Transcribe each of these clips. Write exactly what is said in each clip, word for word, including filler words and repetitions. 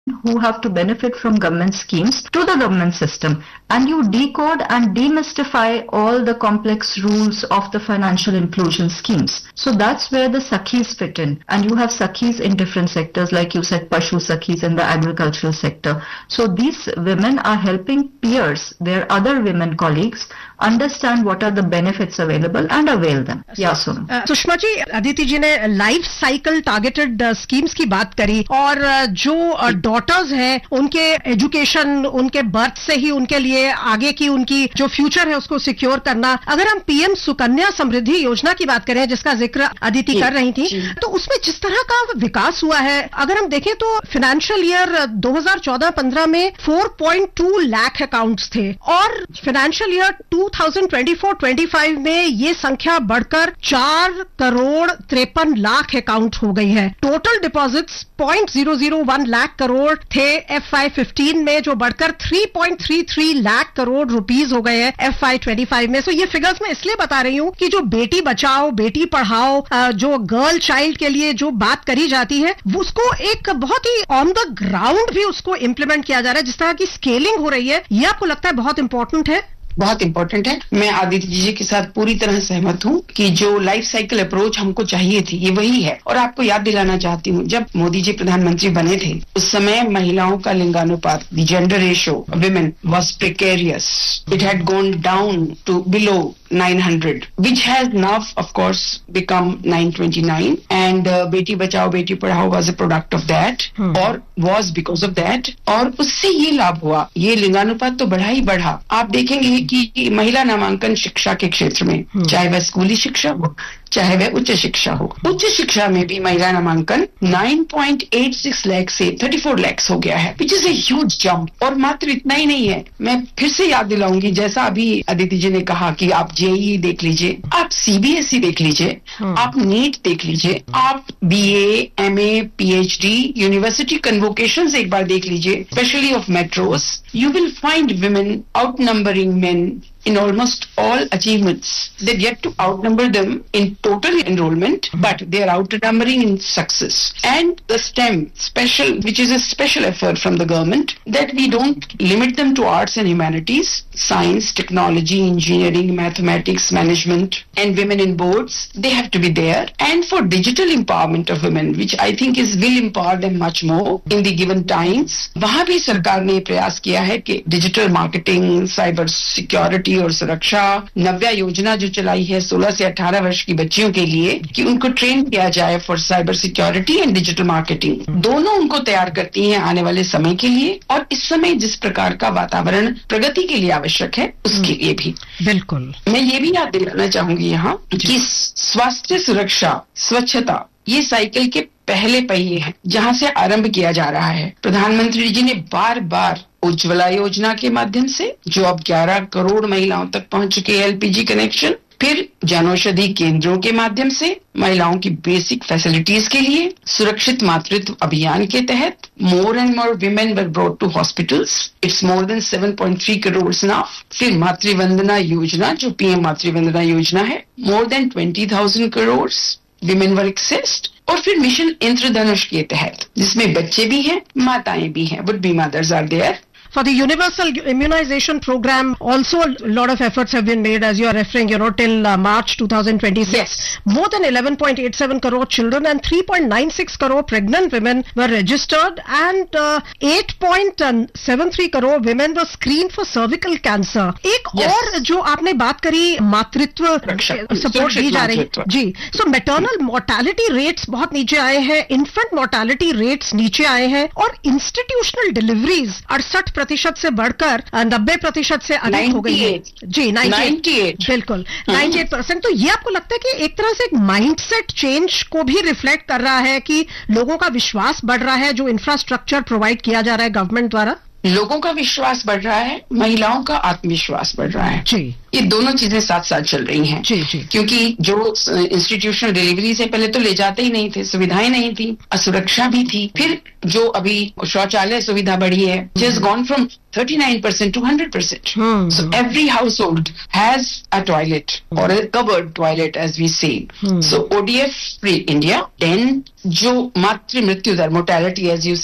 who have to benefit from government schemes to the government system, and you decode and demystify all the complex rules of the financial inclusion schemes. So that's where the Sakhis fit in, and you have Sakhis in different sectors, like you said, Pashu Sakhis in the agricultural sector. So these women are helping peers, their other women colleagues, understand what are the benefits available and avail them. Yeah, Sonu. uh, Sushma ji, Aditi जी ने life cycle targeted schemes की बात करी, और uh, जो daughters uh, हैं उनके education, उनके birth से ही उनके लिए आगे की उनकी जो फ्यूचर है उसको सिक्योर करना. अगर हम पीएम सुकन्या समृद्धि योजना की बात करें, जिसका जिक्र अदिति कर रही थी, तो उसमें जिस तरह का विकास हुआ है, अगर हम देखें तो फाइनेंशियल ईयर दो हज़ार चौदह पंद्रह में चार पॉइंट दो लाख अकाउंट्स थे, और फाइनेंशियल ईयर दो हज़ार चौबीस पच्चीस में ये संख्या बढ़कर चार करोड़ तिरपन लाख अकाउंट हो गई है. Total deposits point zero zero one lakh crore थे एफ आई फिफ्टीन में, जो बढ़कर तीन पॉइंट तीन तीन लाख करोड़ रुपीस हो गए हैं एफ आई पच्चीस में. सो ये फिगर्स मैं इसलिए बता रही हूँ कि जो बेटी बचाओ बेटी पढ़ाओ, जो गर्ल चाइल्ड के लिए जो बात करी जाती है, उसको एक बहुत ही ऑन द ग्राउंड भी उसको इम्प्लीमेंट किया जा रहा है. जिस तरह की स्केलिंग हो रही है, ये आपको लगता है बहुत इंपॉर्टेंट है? बहुत इंपॉर्टेंट है. मैं आदित्य जी के साथ पूरी तरह सहमत हूँ कि जो लाइफ साइकिल अप्रोच हमको चाहिए थी, ये वही है. और आपको याद दिलाना चाहती हूँ, जब मोदी जी प्रधानमंत्री बने थे, उस समय महिलाओं का लिंगानुपात, the gender ratio women was precarious. It had gone down to below nine hundred, which has now of course become nine twenty-nine, and uh, Beti Bachao Beti Padhao was a product of that, hmm. or was because of that. और उससे ये लाभ हुआ, ये लिंगानुपात तो बढ़ा ही बढ़ा. आप देखेंगे कि महिला नामांकन शिक्षा के क्षेत्र में, hmm. चाहे वह स्कूली शिक्षा हो, चाहे वह उच्च शिक्षा हो, उच्च शिक्षा में भी महिला नामांकन नौ पॉइंट आठ छह लाख से चौंतीस लाख हो गया है, which is a huge jump. और मात्र इतना ही नहीं है, मैं फिर से याद दिलाऊंगी, जैसा अभी अदिति जी ने कहा कि आप जेईई देख लीजिए, आप सीबीएसई देख लीजिए, आप नीट देख लीजिए, आप बीए, एमए, पीएचडी, यूनिवर्सिटी कन्वोकेशंस एक बार देख लीजिए, specially of metros. You will find women outnumbering men in almost all achievements. They've yet to outnumber them in total enrollment, but they are outnumbering in success. And the STEM, special, which is a special effort from the government, that we don't limit them to arts and humanities, science, technology, engineering, mathematics, management, and women in boards, they have to be there. And for digital empowerment of women, which I think is will empower them much more in the given times, वहाँ भी सरकार ने प्रयास किया है कि digital marketing, cyber security और सुरक्षा, नव्या योजना जो चलाई है सोलह से अठारह वर्ष की बच्चियों के लिए, कि उनको ट्रेन किया जाए for cyber security and digital marketing. दोनों उनको तैयार करती हैं आने वाले समय के लिए, और इस समय जिस प्रकार का वातावरण प्रगति के लिए आवश्यक है, उसके लिए भी. बिल्कुल. मैं ये भी याद दिलाना चाहूंगी यहाँ कि स्वास्थ्य सुरक्षा, स्वच्छता, ये साइकिल के पहले पहिए हैं जहां से आरंभ किया जा रहा है. प्रधानमंत्री जी ने बार बार उज्ज्वला योजना के माध्यम से, जो अब ग्यारह करोड़ महिलाओं तक पहुंच चुके हैं एलपीजी कनेक्शन, फिर जनौषधि केंद्रों के माध्यम से महिलाओं की बेसिक फैसिलिटीज के लिए, सुरक्षित मातृत्व अभियान के तहत more and more women were brought to hospitals, it's more than seven point three crore now. फिर मातृवंदना योजना, जो पीएम मातृवंदना योजना है, more than twenty thousand crore women were accessed. और फिर मिशन इंद्रधनुष के तहत, जिसमें बच्चे भी हैं, माताएं भी हैं, would be mothers are there. For the universal immunization program, also a lot of efforts have been made, as you are referring, you know, till uh, March twenty twenty-six. Yes. More than eleven point eight seven crore children and three point nine six crore pregnant women were registered, and uh, eight point seven three crore women were screened for cervical cancer. एक yes. और जो आपने बात करी, मातृत्व support दी जा रही जी. So maternal mortality rates बहुत नीचे आए हैं, infant mortality rates नीचे आए हैं, और institutional deliveries अड़सठ प्रतिशत से बढ़कर नब्बे प्रतिशत से अधिक हो गई है जी. अट्ठानवे बिल्कुल अट्ठानवे परसेंट. तो ये आपको लगता है कि एक तरह से एक माइंडसेट चेंज को भी रिफ्लेक्ट कर रहा है कि लोगों का विश्वास बढ़ रहा है, जो इंफ्रास्ट्रक्चर प्रोवाइड किया जा रहा है गवर्नमेंट द्वारा? लोगों का विश्वास बढ़ रहा है, महिलाओं का आत्मविश्वास बढ़ रहा है जी. ये दोनों चीजें साथ साथ चल रही हैं जी, जी. क्योंकि जो इंस्टीट्यूशनल डिलीवरी से पहले तो ले जाते ही नहीं थे, सुविधाएं नहीं थी, असुरक्षा भी थी. फिर जो अभी शौचालय सुविधा बढ़ी है, just gone from thirty-nine percent to one hundred percent. Hmm. So every household has a toilet or a covered toilet, as we say. Hmm. So O D F free India. Then जो मातृ मृत्यु दर, mortality as you said,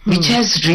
which has